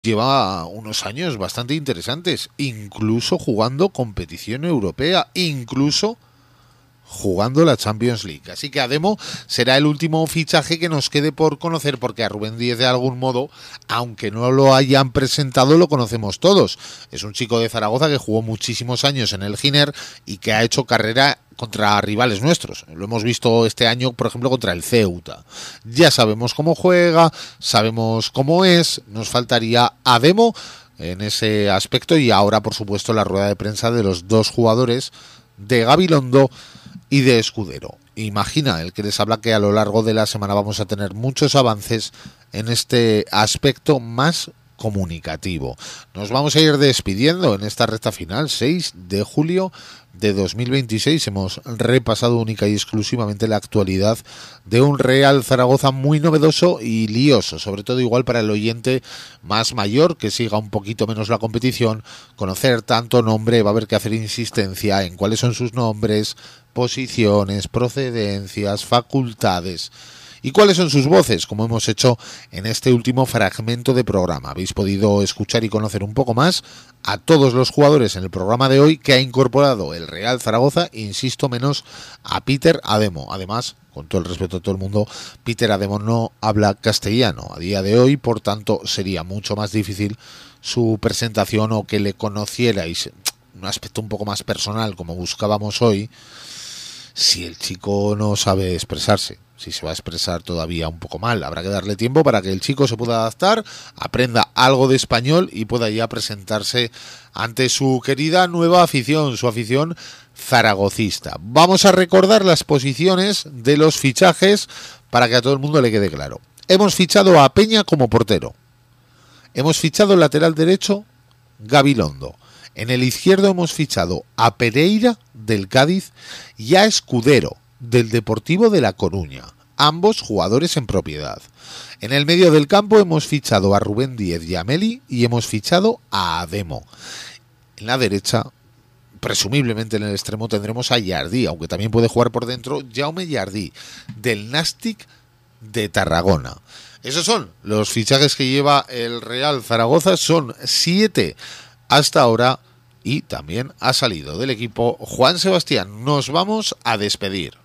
lleva unos años bastante interesantes, incluso jugando competición europea, incluso jugando la Champions League. Así que Ademo será el último fichaje que nos quede por conocer, porque a Rubén Díez de algún modo, aunque no lo hayan presentado, lo conocemos todos. Es un chico de Zaragoza que jugó muchísimos años en el Giner y que ha hecho carrera contra rivales nuestros. Lo hemos visto este año, por ejemplo, contra el Ceuta. Ya sabemos cómo juega, sabemos cómo es, nos faltaría Ademo en ese aspecto, y ahora, por supuesto, la rueda de prensa de los dos jugadores, de Gabilondo y de Escudero. Imagina el que les habla que a lo largo de la semana vamos a tener muchos avances en este aspecto más comunicativo. Nos vamos a ir despidiendo en esta recta final, 6 de julio de 2026. Hemos repasado única y exclusivamente la actualidad de un Real Zaragoza muy novedoso y lioso, sobre todo igual para el oyente más mayor que siga un poquito menos la competición. Conocer tanto nombre, va a haber que hacer insistencia en cuáles son sus nombres, posiciones, procedencias, facultades y cuáles son sus voces, como hemos hecho en este último fragmento de programa. Habéis podido escuchar y conocer un poco más a todos los jugadores en el programa de hoy que ha incorporado el Real Zaragoza, insisto, menos a Peter Ademo. Además, con todo el respeto a todo el mundo, Peter Ademo no habla castellano a día de hoy, por tanto sería mucho más difícil su presentación o que le conocierais un aspecto un poco más personal como buscábamos hoy, si el chico no sabe expresarse. Si se va a expresar todavía un poco mal, habrá que darle tiempo para que el chico se pueda adaptar, aprenda algo de español y pueda ya presentarse ante su querida nueva afición, su afición zaragocista. Vamos a recordar las posiciones de los fichajes para que a todo el mundo le quede claro. Hemos fichado a Peña como portero. Hemos fichado el lateral derecho Gabilondo. En el izquierdo hemos fichado a Pereira del Cádiz y a Escudero del Deportivo de La Coruña, ambos jugadores en propiedad. En el medio del campo hemos fichado a Rubén Díez y a Meli y hemos fichado a Ademo. En la derecha, presumiblemente en el extremo, tendremos a Jardí, aunque también puede jugar por dentro, Jaume Jardí del Nàstic de Tarragona. Esos son los fichajes que lleva el Real Zaragoza, son 7 hasta ahora, y también ha salido del equipo Juan Sebastián. Nos vamos a despedir.